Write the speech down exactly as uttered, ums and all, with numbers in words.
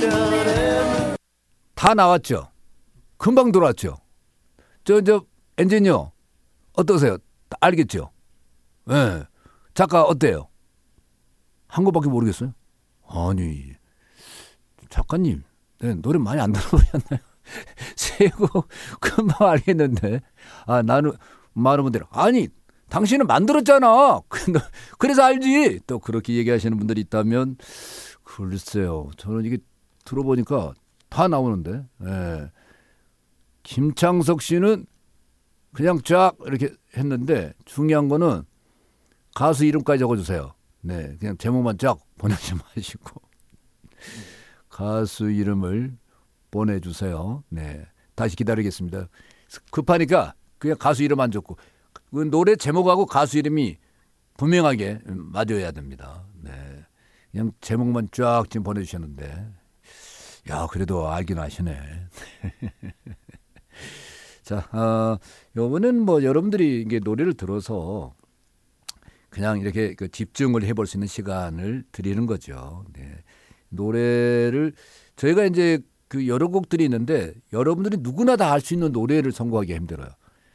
다 나왔죠. 금방 들어왔죠. 저, 저, 엔지니어, 어떠세요? 알겠죠? 예. 네. 작가, 어때요? 한 것밖에 모르겠어요? 아니, 작가님, 네, 노래 많이 안 들어보셨나요? 세고 금방 알겠는데. 아, 나는, 많은 분들, 아니, 당신은 만들었잖아. 그래서 알지. 또 그렇게 얘기하시는 분들이 있다면, 글쎄요. 저는 이게 들어보니까 다 나오는데. 예. 김창석 씨는 그냥 쫙 이렇게 했는데 중요한 거는 가수 이름까지 적어주세요. 네, 그냥 제목만 쫙 보내지 마시고 가수 이름을 보내주세요. 네, 다시 기다리겠습니다. 급하니까 그냥 가수 이름 안 적고 그 노래 제목하고 가수 이름이 분명하게 맞아야 됩니다. 네, 그냥 제목만 쫙 지금 보내주셨는데, 야, 그래도 알긴 아시네. 자, 어, 요거는 뭐 여러분들이 이게 노래를 들어서 그냥 이렇게 그 집중을 해볼 수 있는 시간을 드리는 거죠. 네. 노래를 저희가 이제 그 여러 곡들이 있는데 여러분들이 누구나 다 할 수 있는 노래를 선곡하기 힘들어요.